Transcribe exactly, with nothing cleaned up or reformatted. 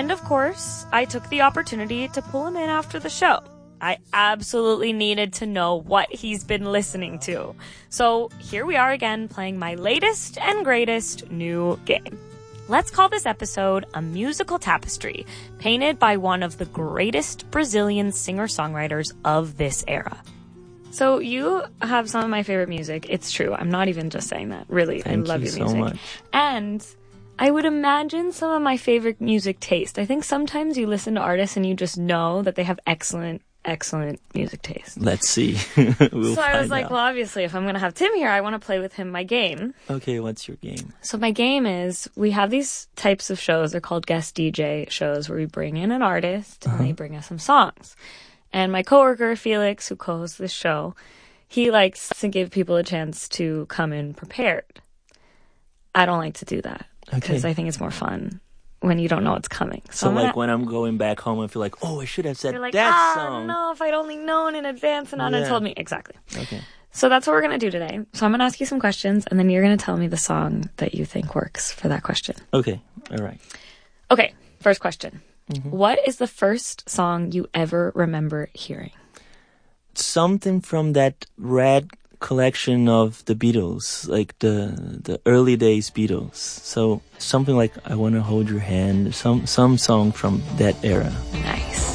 And of course, I took the opportunity to pull him in after the show. I absolutely needed to know what he's been listening to. So here we are again playing my latest and greatest new game. Let's call this episode A Musical Tapestry, painted by one of the greatest Brazilian singer-songwriters of this era. So you have some of my favorite music. It's true. I'm not even just saying that. Really, Thank I love you your so music. much. And I would imagine some of my favorite music taste. I think sometimes you listen to artists and you just know that they have excellent excellent music taste. Let's see. we'll so I was find like, out. well, obviously, if I'm going to have Tim here, I want to play with him my game. Okay, what's your game? So my game is, we have these types of shows. They're called guest D J shows where we bring in an artist and Uh-huh. they bring us some songs. And my coworker, Felix, who co-hosts this show, he likes to give people a chance to come in prepared. I don't like to do that because Okay. I think it's more fun when you don't know what's coming. So, I'm like, gonna- when I'm going back home, I feel like, oh, I should have said You're like, that ah, song. no, if I'd only known in advance and not Yeah. told me. Exactly. Okay. So that's what we're going to do today. So I'm going to ask you some questions, and then you're going to tell me the song that you think works for that question. Okay. All right. Okay, first question. Mm-hmm. What is the first song you ever remember hearing? Something from that red collection of the Beatles, like the the early days Beatles. So something like I Want to Hold Your Hand, some some song from that era. Nice.